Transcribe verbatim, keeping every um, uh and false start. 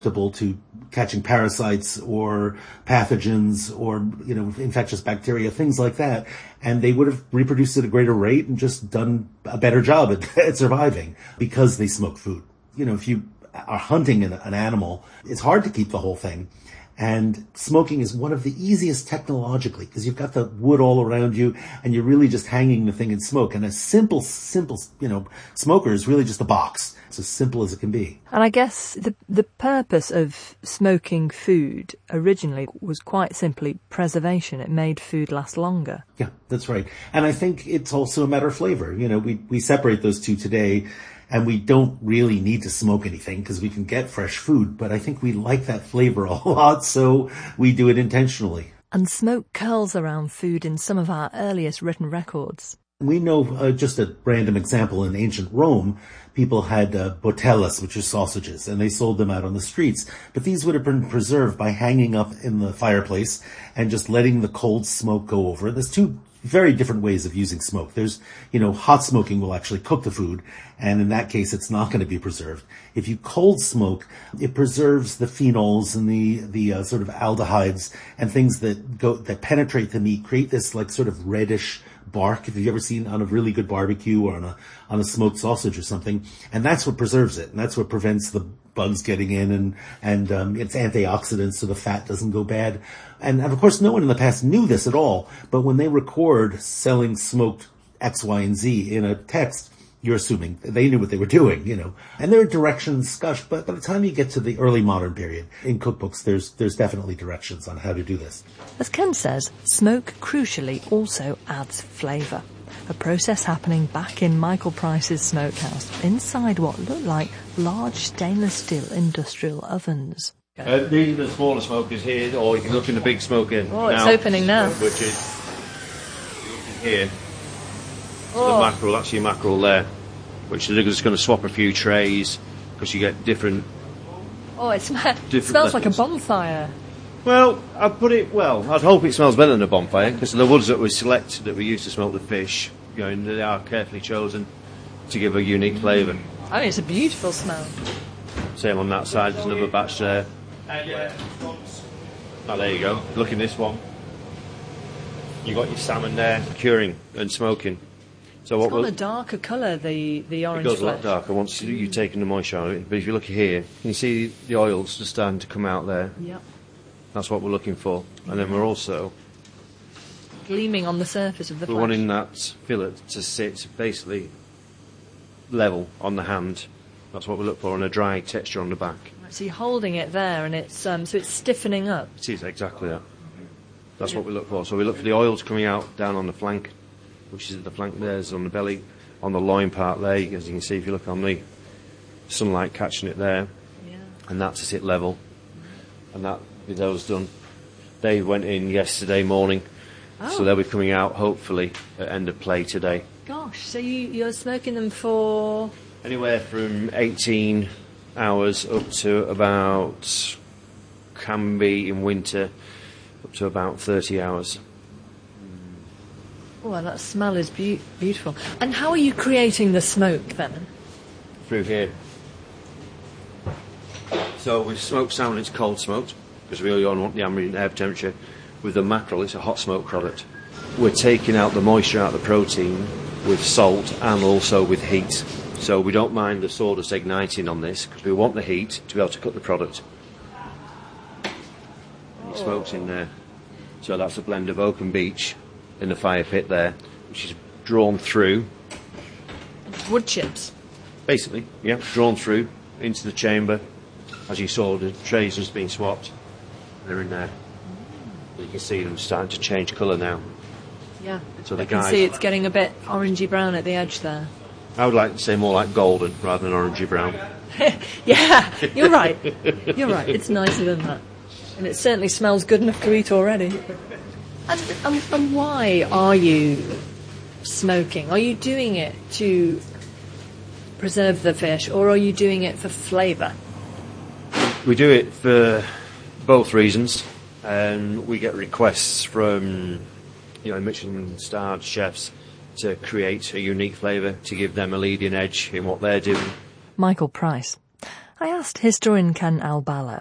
to catching parasites or pathogens or, you know, infectious bacteria, things like that. And they would have reproduced at a greater rate and just done a better job at, at surviving because they smoke food. You know, if you are hunting an, an animal, it's hard to keep the whole thing. And smoking is one of the easiest technologically because you've got the wood all around you and you're really just hanging the thing in smoke. And a simple, simple, you know, smoker is really just a box. It's as simple as it can be. And I guess the the purpose of smoking food originally was quite simply preservation. It made food last longer. Yeah, that's right. And I think it's also a matter of flavor. You know, we, we separate those two today. And we don't really need to smoke anything because we can get fresh food. But I think we like that flavor a lot, so we do it intentionally. And smoke curls around food in some of our earliest written records. We know, uh, just a random example, in ancient Rome, people had uh, botellas, which are sausages, and they sold them out on the streets. But these would have been preserved by hanging up in the fireplace and just letting the cold smoke go over it. There's two very different ways of using smoke. There's, you know, hot smoking will actually cook the food, and in that case, it's not going to be preserved. If you cold smoke, it preserves the phenols and the the uh, sort of aldehydes and things that go that penetrate the meat, create this like sort of reddish bark. If you've ever seen on a really good barbecue or on a on a smoked sausage or something, and that's what preserves it, and that's what prevents the bugs getting in, and and um, it's antioxidants, so the fat doesn't go bad. And, and of course, no one in the past knew this at all. But when they record selling smoked X, Y, and Z in a text, you're assuming they knew what they were doing, you know. And there are directions, gosh, but by the time you get to the early modern period in cookbooks, there's there's definitely directions on how to do this. As Ken says, smoke crucially also adds flavour. A process happening back in Michael Price's smokehouse, inside what looked like large stainless steel industrial ovens. Uh, these are the smaller smokers here, or you can look in the big smoker. Oh, now, it's opening now. Which is here. Oh. The mackerel, that's your mackerel there. Which they're just going to swap a few trays because you get different. Oh, it, sm- different it smells methods. like a bonfire. Well, I'd put it, well, I'd hope it smells better than a bonfire, because the woods that we select, that we use to smoke the fish, you know, they are carefully chosen to give a unique flavour. I mean, it's a beautiful smell. Same on that side, there's another batch there. Oh, there you go. Look in this one. You got your salmon there, curing and smoking. So it's what got we'll, a darker colour, the, the orange It goes flesh. a lot darker once you've taken the moisture out of it. But if you look here, can you see the oils just starting to come out there? Yep. That's what we're looking for. And then we're also gleaming on the surface of the we're flesh. wanting that fillet to sit basically level on the hand. That's what we look for, and a dry texture on the back. So you're holding it there, and it's um, so it's stiffening up. It is exactly that. That's what we look for. So we look for the oils coming out down on the flank, which is the flank there's on the belly, on the loin part there, as you can see if you look on the sunlight catching it there, yeah. And that to sit level, and that with those done. They went in yesterday morning, oh. So they'll be coming out hopefully at end of play today. Gosh, so you, you're smoking them for anywhere from eighteen hours up to about, can be in winter, up to about thirty hours. Oh, that smell is be- beautiful. And how are you creating the smoke then? Through here. So with smoked salmon, it's cold smoked, because we only want the ambient air temperature. With the mackerel, it's a hot smoke product. We're taking out the moisture out of the protein with salt and also with heat. So we don't mind the sawdust igniting on this, because we want the heat to be able to cook the product. And it smokes in there. So that's a blend of oak and beech in the fire pit there, which is drawn through. Wood chips? Basically, yeah, drawn through into the chamber. As you saw, the trays just being swapped. They're in there. You can see them starting to change colour now. Yeah, so the I can guys, see it's getting a bit orangey brown at the edge there. I would like to say more like golden rather than orangey brown. Yeah, you're right. You're right. It's nicer than that. And it certainly smells good enough to eat already. And, and, and why are you smoking? Are you doing it to preserve the fish, or are you doing it for flavour? We do it for both reasons. And we get requests from, you know, Michelin-starred chefs to create a unique flavour, to give them a leading edge in what they're doing. Michael Price. I asked historian Ken Albalo